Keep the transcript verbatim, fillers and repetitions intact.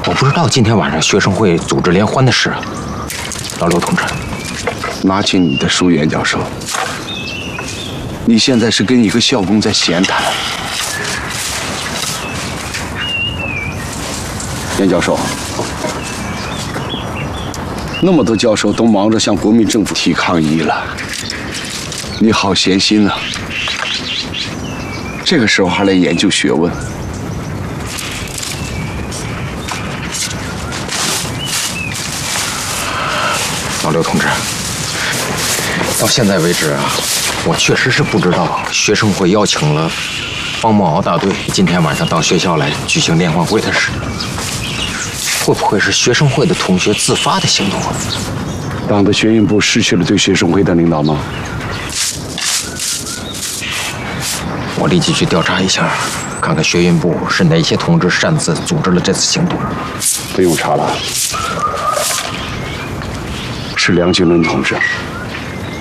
我不知道今天晚上学生会组织联欢的事啊，老刘同志。 拿起你的书，袁教授。你现在是跟一个校工在闲谈。袁教授，那么多教授都忙着向国民政府提抗议了，你好闲心啊！这个时候还来研究学问。 老刘同志，到现在为止啊，我确实是不知道学生会邀请了方茂敖大队今天晚上到学校来举行联欢会的事。会不会是学生会的同学自发的行动啊？ 党的学运部失去了对学生会的领导吗？ 我立即去调查一下，看看学运部是哪些同志擅自组织了这次行动。 不用查了，是梁经纶同志。